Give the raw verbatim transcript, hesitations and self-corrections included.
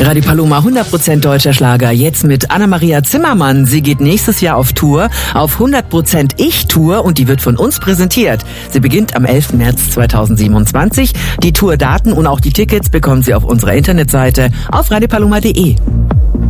Radio Paloma, hundert Prozent deutscher Schlager. Jetzt mit Anna-Maria Zimmermann. Sie geht nächstes Jahr auf Tour, auf hundert Prozent Ich-Tour, und die wird von uns präsentiert. Sie beginnt am elften März zweitausendsiebenundzwanzig. Die Tourdaten und auch die Tickets bekommen Sie auf unserer Internetseite auf radio paloma punkt de.